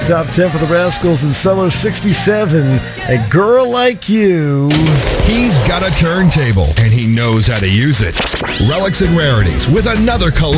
Top 10 for the Rascals in summer 67. A Girl Like You. He's got a turntable, and he knows how to use it. Relics and Rarities with another collection.